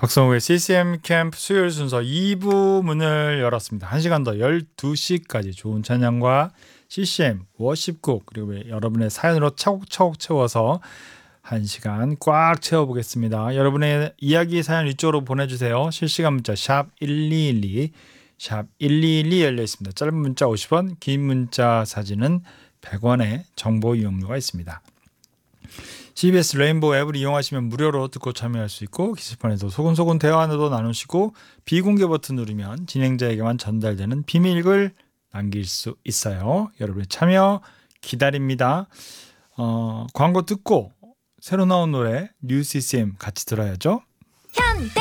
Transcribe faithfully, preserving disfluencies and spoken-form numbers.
박성우의 씨씨엠 캠프 수요일 순서 이 부 문을 열었습니다. 한 시간 더 열두 시까지 좋은 찬양과 씨씨엠 워십곡 그리고 여러분의 사연으로 차곡차곡 채워서 한 시간 꽉 채워보겠습니다. 여러분의 이야기 사연 이쪽으로 보내주세요. 실시간 문자 샵 일이일이 샵 일이일이 열려 있습니다. 짧은 문자 오십 원, 긴 문자 사진은 백 원의 정보 이용료가 있습니다. 씨비에스 레인보우 앱을 이용하시면 무료로 듣고 참여할 수 있고 게시판에서 소곤소곤 대화도 나누시고 비공개 버튼 누르면 진행자에게만 전달되는 비밀글 남길 수 있어요. 여러분의 참여 기다립니다. 어, 광고 듣고 새로 나온 노래 뉴 씨씨엠 같이 들어야죠. 현대